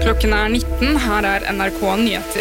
Klokken 19, her NRK Nyheter.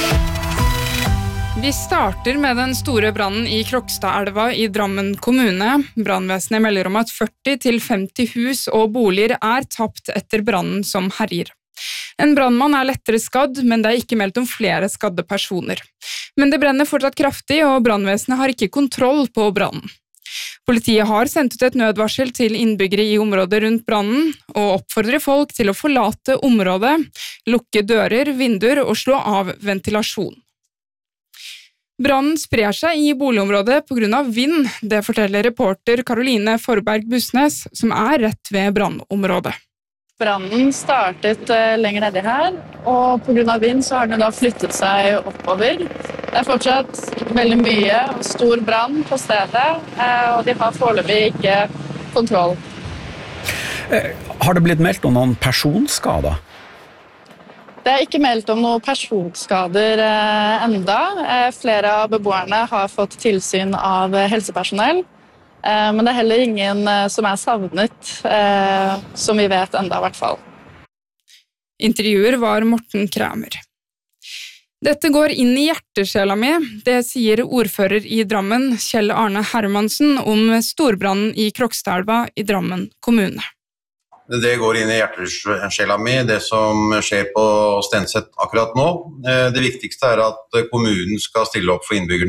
Vi starter med den store brannen i Krokstadelva i Drammen kommune. Brannvesenet melder om at 40-50 hus og boliger tapt etter brannen som herjer. En brannmann lettere skadd, men det ikke meldt om flere skadde personer. Men det brenner fortsatt kraftig, og brannvesenet har ikke kontroll på brannen. Politiet har sendt ut et nødvarsel til innbyggere i området rundt brannen, og oppfordrer folk til å forlate området, lukke dører, vinduer og slå av ventilasjon. Brannen sprer seg i boligområdet på grunn av vind, det forteller reporter Karoline Forberg Busnes, som rett ved brannområdet. Brannen startet lenger nedi her, og på grunn av vind så har den da flyttet seg oppover. Det fortsatt veldig mye og stor brann på stedet, og de har foreløpig ikke kontroll. Har det blitt meldt om noen personskader? Det ikke meldt om noen personskader enda. Flere av beboerne har fått tilsyn av helsepersonell, men det heller ingen som savnet, som vi vet enda I hvert fall. Intervjuer var Morten Kramer. Dette går inn I hjertesjela mi, det sier ordfører I Drammen, Kjell Arne Hermansen, om storbrannen I Krokstadelva I Drammen kommune. Det går inn I hjertesjela mi, det som skjer på Stenset akkurat nå. Det viktigste at kommunen skal stille opp for innbyggerne.